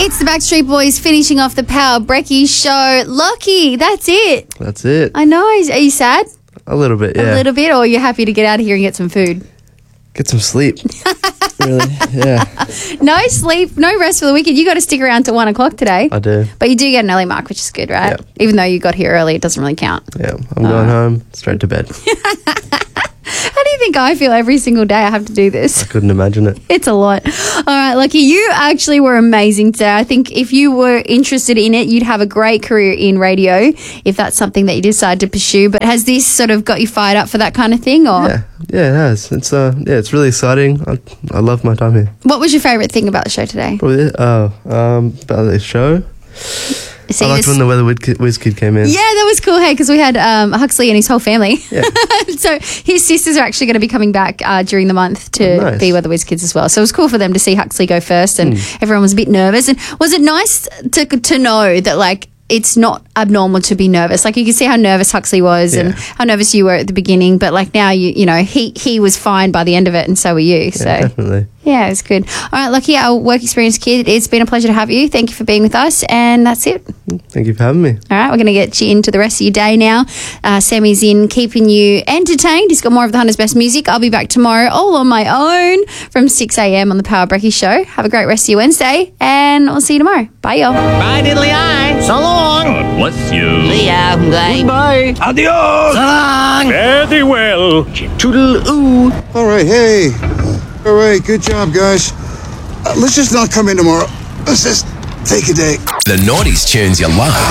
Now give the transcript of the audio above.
It's the Backstreet Boys finishing off the Power Brekkie show. Lockie, that's it. That's it. I know. Are you sad? A little bit, yeah. A little bit, or are you happy to get out of here and get some food? Get some sleep. Really, yeah. No sleep, no rest for the weekend. You got to stick around till 1 o'clock today. I do. But you do get an early mark, which is good, right? Yeah. Even though you got here early, it doesn't really count. Yeah, I'm going home, straight to bed. How do you think I feel every single day I have to do this? Couldn't imagine it. It's a lot. All right, Lucky, you actually were amazing today. I think if you were interested in it, you'd have a great career in radio if that's something that you decide to pursue. But has this sort of got you fired up for that kind of thing? Or Yeah, it has. It's really exciting. I love my time here. what was your favourite thing about the show today? Probably about the show. See, I liked when the Weather Whiz Kid came in. Yeah, that was cool, hey, because we had Huxley and his whole family. Yeah. So his sisters are actually going to be coming back during the month to be with the Whiz Kids as well. So it was cool for them to see Huxley go first, and everyone was a bit nervous. And was it nice to know that, like, it's not abnormal to be nervous? Like, you can see how nervous Huxley was and how nervous you were at the beginning, but like now you know he was fine by the end of it, and so were you. So Yeah, definitely. yeah, it was good. All right, Lucky, our work experience kid, it's been a pleasure to have you. Thank you for being with us, and that's it. Thank you for having me. All right, we're going to get you into the rest of your day now. Sammy's in keeping you entertained. He's got more of the Hunter's Best music. I'll be back tomorrow all on my own from 6 a.m. on the Power Brekkie Show. Have a great rest of your Wednesday, and I'll see you tomorrow. Bye, y'all. Bye, diddly-eye. So long. God bless you. See ya. Bye. Adios. So long. Very well. Toodle-oo. All right, hey. All right, good job, guys. Let's just not come in tomorrow. Let's just take a day. The 90s tunes you love